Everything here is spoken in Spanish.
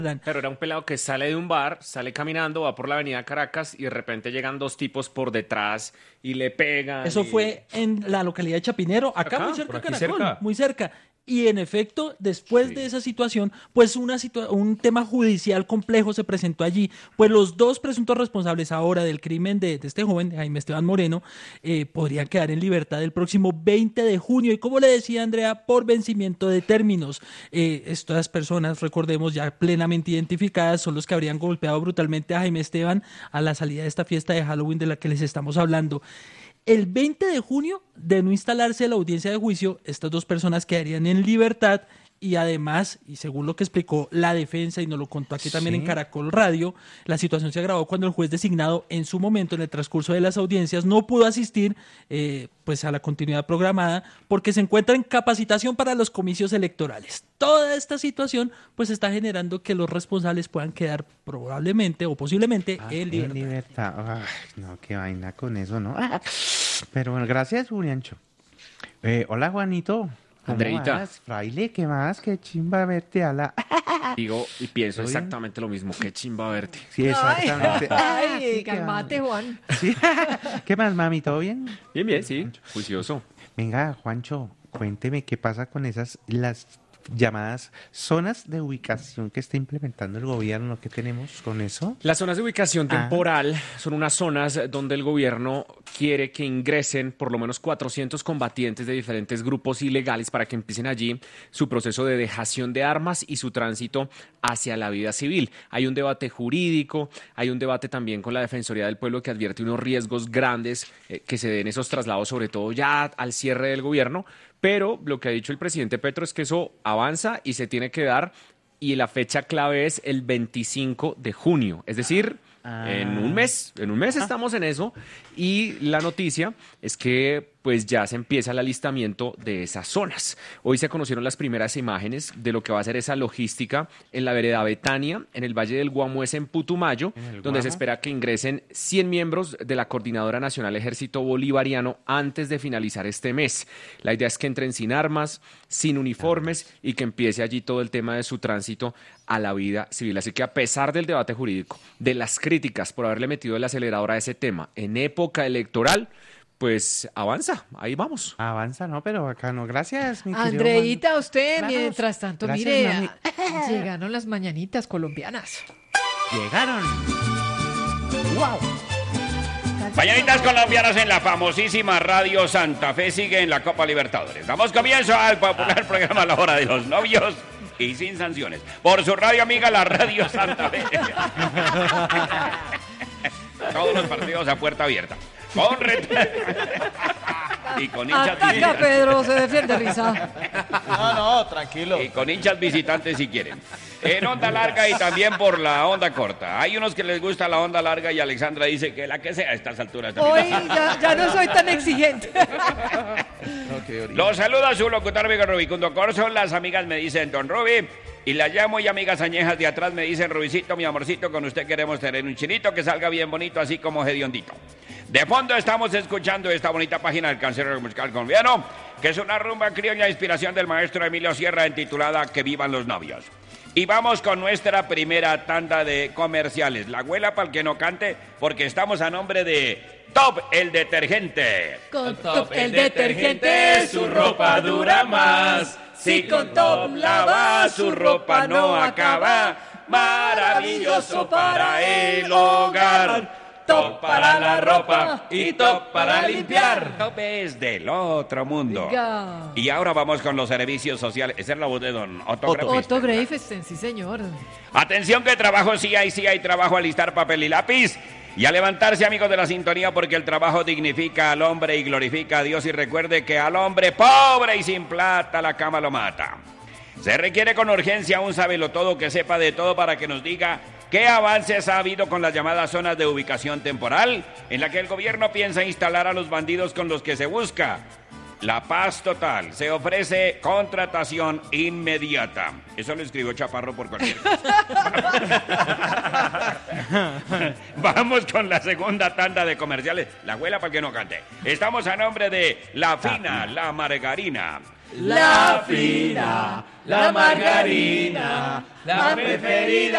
Pero era un pelado que sale de un bar, sale caminando, va por la avenida Caracas y de repente llegan dos tipos por detrás y le pegan. Eso fue en la localidad de Chapinero, acá Acá, muy cerca por de aquí Caracol, cerca. muy cerca. Y en efecto, después Sí. de esa situación, pues un tema judicial complejo se presentó allí. Pues los dos presuntos responsables ahora del crimen de este joven, Jaime Esteban Moreno, podrían quedar en libertad el próximo 20 de junio. Y como le decía Andrea, por vencimiento de términos. Estas personas, recordemos, ya plenamente identificadas, son los que habrían golpeado brutalmente a Jaime Esteban a la salida de esta fiesta de Halloween de la que les estamos hablando. El 20 de junio, de no instalarse la audiencia de juicio, estas dos personas quedarían en libertad y además, y según lo que explicó la defensa y nos lo contó aquí también en Sí. Caracol Radio, la situación se agravó cuando el juez designado en su momento, en el transcurso de las audiencias, no pudo asistir pues a la continuidad programada porque se encuentra en capacitación para los comicios electorales. Toda esta situación pues está generando que los responsables puedan quedar probablemente o posiblemente en libertad. En libertad. Ay, no, qué vaina con eso, ¿no? Pero bueno, gracias, Juliancho. Hola, Juanito. ¿Cómo Andreita. vas? Fraile, ¿qué más? Qué chimba verte a la... Digo y pienso ¿Todo bien? exactamente lo mismo. Qué chimba verte. Sí, exactamente. Ay, Sí, calmate, Juan. sí. ¿Qué más, mami? ¿Todo bien? Bien, bien, sí. Juicioso. Venga, Juancho, cuénteme qué pasa con las llamadas zonas de ubicación que está implementando el gobierno. ¿Qué tenemos con eso? Las zonas de ubicación temporal son unas zonas donde el gobierno quiere que ingresen por lo menos 400 combatientes de diferentes grupos ilegales para que empiecen allí su proceso de dejación de armas y su tránsito hacia la vida civil. Hay un debate jurídico, hay un debate también con la Defensoría del Pueblo que advierte unos riesgos grandes que se den esos traslados, sobre todo ya al cierre del gobierno. Pero lo que ha dicho el presidente Petro es que eso avanza y se tiene que dar y la fecha clave es el 25 de junio, es decir, en un mes estamos en eso y la noticia es que pues ya se empieza el alistamiento de esas zonas. Hoy se conocieron las primeras imágenes de lo que va a ser esa logística en la vereda Betania, en el Valle del Guamués, en Putumayo, donde se espera que ingresen 100 miembros de la Coordinadora Nacional Ejército Bolivariano antes de finalizar este mes. La idea es que entren sin armas, sin uniformes y que empiece allí todo el tema de su tránsito a la vida civil. Así que a pesar del debate jurídico, de las críticas por haberle metido el acelerador a ese tema en época electoral, pues avanza, ahí vamos. Avanza, ¿no? Pero acá no. Gracias, mi querido Andreita, usted, Claro. mientras tanto, Gracias, mire, mami. llegaron las mañanitas colombianas. Juan. Llegaron. Mañanitas colombianas en la famosísima Radio Santa Fe sigue en la Copa Libertadores. Damos comienzo al popular programa La Hora de los Novios y sin sanciones. Por su radio amiga, la Radio Santa Fe. Todos los partidos a puerta abierta. Con y con hinchas Ataca, visitantes. Pedro, se defiende risa. No, tranquilo. Y con hinchas visitantes si quieren. En onda larga y también por la onda corta. Hay unos que les gusta la onda larga y Alexandra dice que la que sea a estas alturas. Hoy ya no soy tan exigente. Los saluda su locutor amigo Rubicundo Corso. Las amigas me dicen Don Rubi. Y la llamo y amigas añejas de atrás me dicen Rubicito, mi amorcito, con usted queremos tener un chinito que salga bien bonito, así como hediondito. De fondo estamos escuchando esta bonita página del Cancionero Musical Colombiano, que es una rumba criolla de inspiración del maestro Emilio Sierra, intitulada Que vivan los novios. Y vamos con nuestra primera tanda de comerciales. La abuela para el que no cante, porque estamos a nombre de Top el Detergente. Con Top el detergente su ropa dura más. Si con Top lava su ropa no acaba. Maravilloso para el hogar. Top para la ropa y top para limpiar. Top es del otro mundo. Oiga. Y ahora vamos con los servicios sociales. Esa es la voz de don Otto Grafista. Otto Greifesten, sí señor. Atención que trabajo sí hay trabajo a listar papel y lápiz. Y a levantarse, amigos de la sintonía, porque el trabajo dignifica al hombre y glorifica a Dios. Y recuerde que al hombre pobre y sin plata la cama lo mata. Se requiere con urgencia un sabelotodo que sepa de todo para que nos diga qué avances ha habido con las llamadas zonas de ubicación temporal, en la que el gobierno piensa instalar a los bandidos con los que se busca la paz total. Se ofrece contratación inmediata. Eso lo escribió Chaparro por cualquier cosa. Vamos con la segunda tanda de comerciales. La abuela para que no cante. Estamos a nombre de La Fina, La Margarina. la fina, la margarina, la preferida